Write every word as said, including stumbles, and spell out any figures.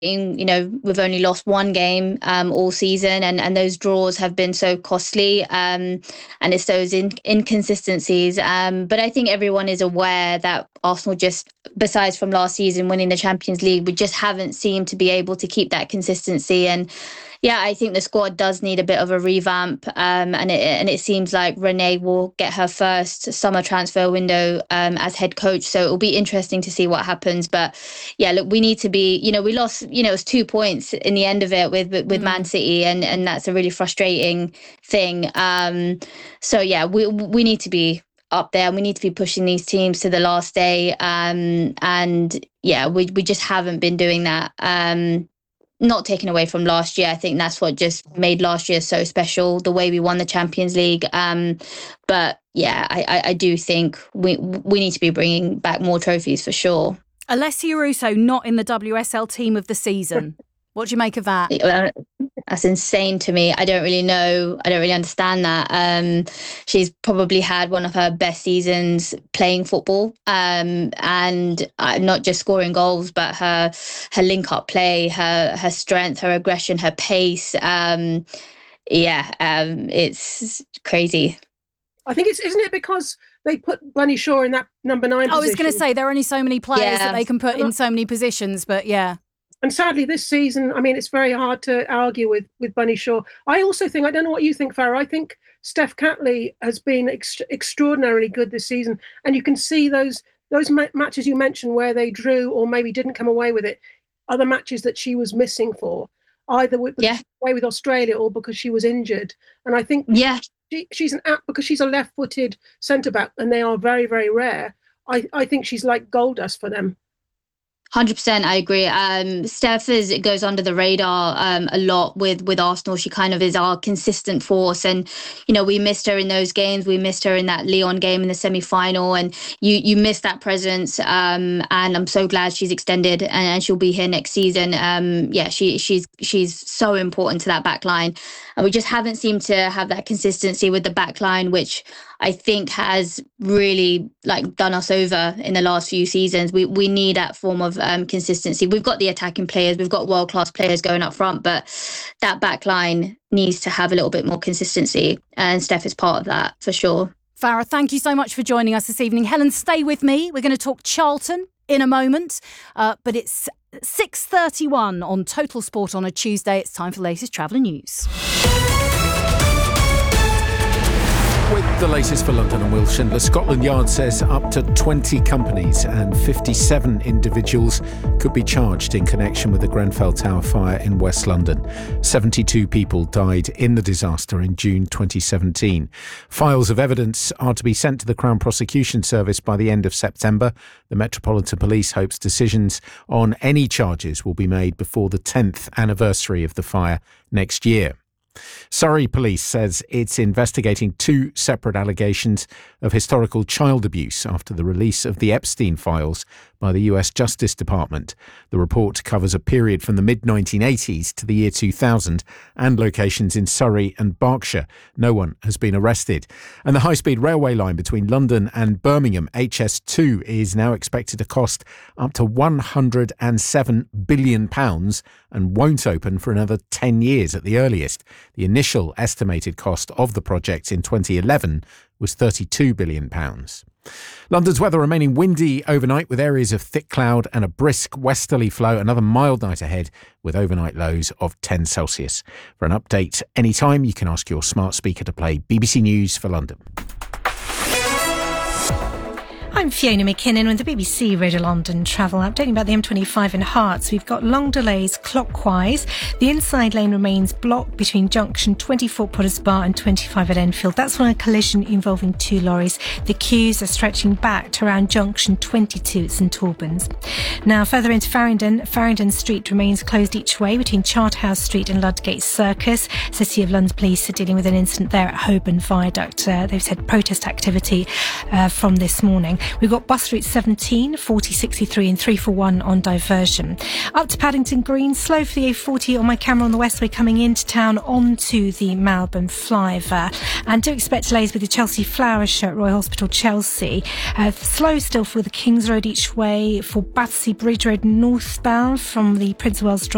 You know, we've only lost one game um, all season, and, and those draws have been so costly. Um, and it's those in, inconsistencies. Um, but I think everyone is aware that Arsenal just, besides from last season winning the Champions League, we just haven't seemed to be able to keep that consistency. And yeah, I think the squad does need a bit of a revamp, um, and it and it seems like Renee will get her first summer transfer window um, as head coach. So it'll be interesting to see what happens. But yeah, look, we need to be. You know, we lost. You know, it was two points in the end of it with with, with mm. Man City, and and that's a really frustrating thing. Um, so yeah, we we need to be up there. We need to be pushing these teams to the last day. Um, and yeah, we we just haven't been doing that. Um, Not taken away from last year. I think that's what just made last year so special, the way we won the Champions League. Um, but yeah, I, I, I do think we we need to be bringing back more trophies for sure. Alessia Russo not in the W S L team of the season. What do you make of that? That's insane to me. I don't really know. I don't really understand that. Um, she's probably had one of her best seasons playing football, um, and uh, not just scoring goals, but her her link up play, her her strength, her aggression, her pace. Um, yeah, um, it's crazy. I think it's isn't it because they put Bunny Shaw in that number nine position? I was going to say there are only so many players yeah. that they can put in so many positions, but yeah. And sadly, this season, I mean, it's very hard to argue with, with Bunny Shaw. I also think, I don't know what you think, Farah, I think Steph Catley has been ex- extraordinarily good this season. And you can see those those ma- matches you mentioned where they drew or maybe didn't come away with it are the matches that she was missing for, either with, yeah. away with Australia or because she was injured. And I think yeah. she, she's an app because she's a left-footed centre-back and they are very, very rare. I, I think she's like gold dust for them. one hundred percent, I agree. Um, Steph is, it goes under the radar um, a lot with, with Arsenal. She kind of is our consistent force. And, you know, we missed her in those games. We missed her in that Lyon game in the semi-final. And you you missed that presence. Um, and I'm so glad she's extended and, and she'll be here next season. Um, yeah, she she's she's so important to that back line. And we just haven't seemed to have that consistency with the back line, which I think has really like done us over in the last few seasons. We we need that form of um, consistency. We've got the attacking players, we've got world-class players going up front, but that back line needs to have a little bit more consistency. And Steph is part of that for sure. Farah, thank you so much for joining us this evening. Helen, stay with me. We're going to talk Charlton in a moment, uh, but it's six thirty-one on Total Sport on a Tuesday. It's time for the latest travel and news. With the latest for London and Will Schindler, Scotland Yard says up to twenty companies and fifty-seven individuals could be charged in connection with the Grenfell Tower fire in West London. seventy-two people died in the disaster in June twenty seventeen. Files of evidence are to be sent to the Crown Prosecution Service by the end of September. The Metropolitan Police hopes decisions on any charges will be made before the tenth anniversary of the fire next year. Surrey Police says it's investigating two separate allegations of historical child abuse after the release of the Epstein files by the U S Justice Department. The report covers a period from the mid nineteen eighties to the year two thousand and locations in Surrey and Berkshire. No one has been arrested. And the high-speed railway line between London and Birmingham, H S two, is now expected to cost up to one hundred seven billion pounds and won't open for another ten years at the earliest. The initial estimated cost of the project in twenty eleven was thirty-two billion pounds. London's weather remaining windy overnight with areas of thick cloud and a brisk westerly flow. Another mild night ahead with overnight lows of ten Celsius. For an update anytime, you can ask your smart speaker to play B B C News for London. I'm Fiona McKinnon with the B B C Radio London travel updating about the M twenty-five in Hearts. We've got long delays clockwise. The inside lane remains blocked between junction twenty-four Potters Bar and twenty-five at Enfield. That's from a collision involving two lorries. The queues are stretching back to around junction twenty-two at St Albans. Now further into Farringdon, Farringdon Street remains closed each way between Charterhouse Street and Ludgate Circus. City of London Police are dealing with an incident there at Holborn Viaduct. Uh, they've said protest activity uh, from this morning. We've got bus routes seventeen, forty, sixty-three and three forty-one on diversion. Up to Paddington Green, slow for the A forty on my camera on the westway coming into town onto the Malvern flyover. And do expect delays with the Chelsea Flower Show at Royal Hospital Chelsea. Uh, slow still for the Kings Road each way for Battersea Bridge Road northbound from the Prince of Wales Drive